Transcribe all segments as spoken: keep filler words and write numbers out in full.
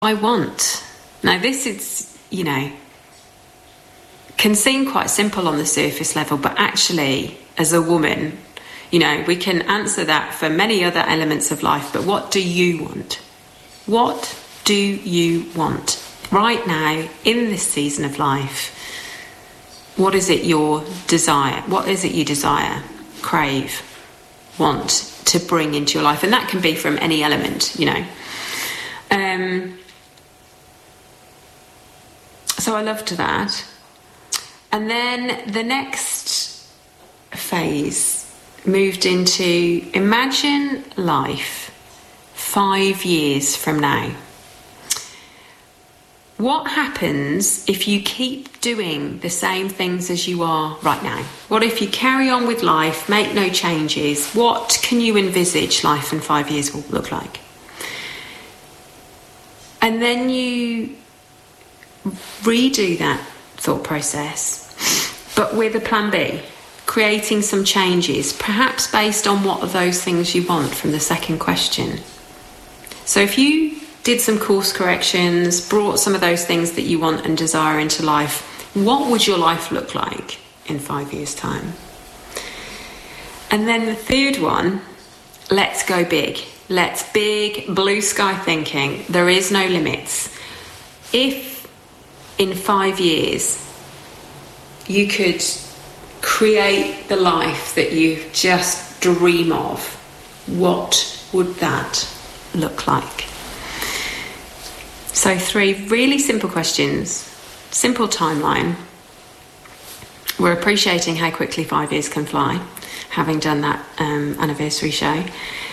I want. Now, this is, you know, can seem quite simple on the surface level, but actually, as a woman, you know, we can answer that for many other elements of life. But what do you want? What do you want right now in this season of life? What is it your desire? What is it you desire, crave, want to bring into your life? And that can be from any element, you know. Um, so I loved that. And then the next phase moved into imagine life five years from now. What happens if you keep doing the same things as you are right now? What if you carry on with life, make no changes? What can you envisage life in five years will look like? And then you redo that thought process, but with a plan B, creating some changes, perhaps based on what are those things you want from the second question. So if you did some course corrections, brought some of those things that you want and desire into life, what would your life look like in five years' time? And then the third one, let's go big. Let's big blue sky thinking. There is no limits. If in five years you could create the life that you just dream of, what would that look like? So three really simple questions, simple timeline. We're appreciating how quickly five years can fly, having done that um, anniversary show.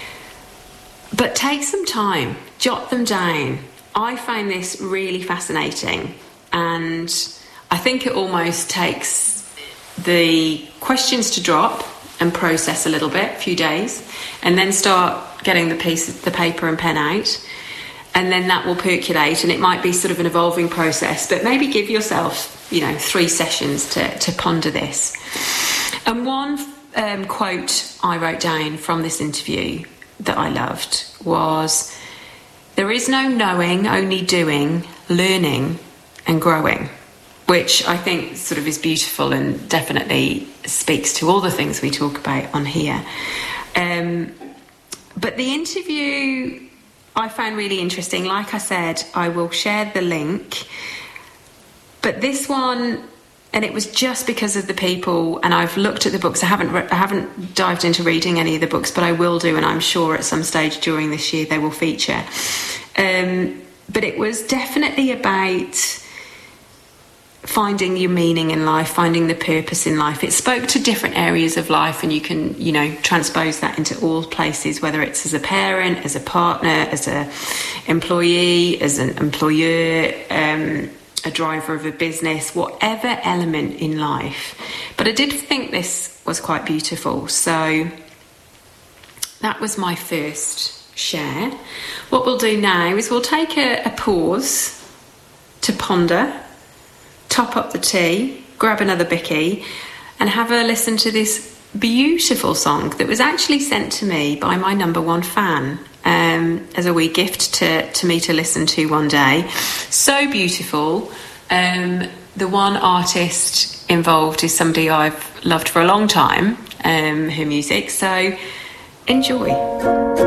But take some time, jot them down. I find this really fascinating, and I think it almost takes the questions to drop and process a little bit, a few days, and then start getting the piece, the paper and pen out, and then that will percolate, and it might be sort of an evolving process, but maybe give yourself, you know, three sessions to, to ponder this. And one um, quote I wrote down from this interview that I loved was, there is no knowing, only doing, learning and growing, which I think sort of is beautiful and definitely speaks to all the things we talk about on here. Um, but the interview I found really interesting. Like I said, I will share the link. But this one, and it was just because of the people, and I've looked at the books. I haven't re- I haven't dived into reading any of the books, but I will do, and I'm sure at some stage during this year they will feature. Um, but it was definitely about finding your meaning in life, finding the purpose in life. It spoke to different areas of life, and you can, you know, transpose that into all places, whether it's as a parent, as a partner, as a employee, as an employer, um, a driver of a business, whatever element in life. But I did think this was quite beautiful. So that was my first share. What we'll do now is we'll take a, a pause to ponder, top up the tea, grab another bicky, and have a listen to this beautiful song that was actually sent to me by my number one fan um, as a wee gift to, to me to listen to one day. So beautiful. Um, the one artist involved is somebody I've loved for a long time, um, her music. So enjoy.